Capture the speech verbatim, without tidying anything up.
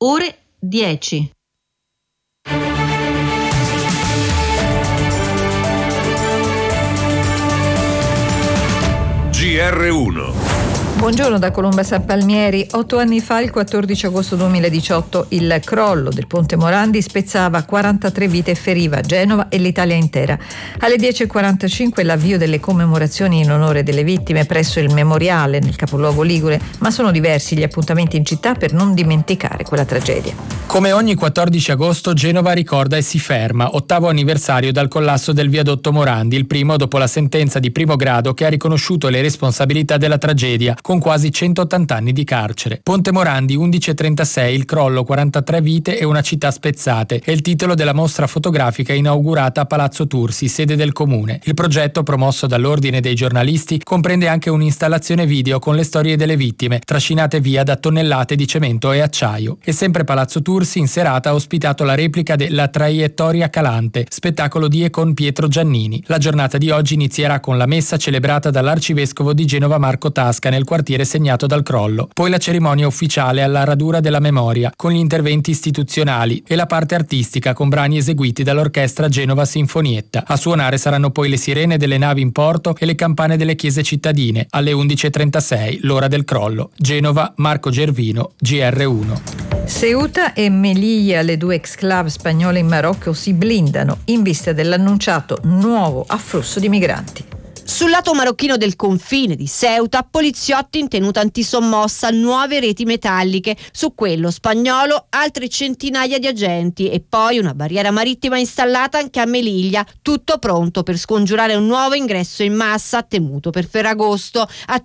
ore dieci. G R uno. Buongiorno da Colomba San Palmieri. Otto anni fa, il quattordici agosto duemiladiciotto, il crollo del ponte Morandi spezzava quarantatré vite e feriva Genova e l'Italia intera. Alle dieci e quarantacinque l'avvio delle commemorazioni in onore delle vittime presso il memoriale nel capoluogo ligure, ma sono diversi gli appuntamenti in città per non dimenticare quella tragedia. Come ogni quattordici agosto, Genova ricorda e si ferma, ottavo anniversario dal collasso del viadotto Morandi, il primo dopo la sentenza di primo grado che ha riconosciuto le responsabilità della tragedia, con quasi centottanta anni di carcere. Ponte Morandi, undici e trentasei, il crollo, quarantatré vite e una città spezzate, è il titolo della mostra fotografica inaugurata a Palazzo Tursi, sede del comune. Il progetto, promosso dall'Ordine dei giornalisti, comprende anche un'installazione video con le storie delle vittime, trascinate via da tonnellate di cemento e acciaio. E sempre Palazzo Tursi, in serata, ha ospitato la replica della Traiettoria Calante, spettacolo di e con Pietro Giannini. La giornata di oggi inizierà con la messa celebrata dall'arcivescovo di Genova Marco Tasca nel quartiere segnato dal crollo. Poi la cerimonia ufficiale alla radura della memoria, con gli interventi istituzionali, e la parte artistica con brani eseguiti dall'orchestra Genova Sinfonietta. A suonare saranno poi le sirene delle navi in porto e le campane delle chiese cittadine. Alle undici e trentasei, l'ora del crollo. Genova, Marco Gervino, G R uno. Ceuta e Melilla, le due exclave spagnole in Marocco, si blindano in vista dell'annunciato nuovo afflusso di migranti. Sul lato marocchino del confine di Ceuta, poliziotti in tenuta antisommossa, nuove reti metalliche. Su quello spagnolo altre centinaia di agenti e poi una barriera marittima installata anche a Melilla, tutto pronto per scongiurare un nuovo ingresso in massa temuto per Ferragosto. A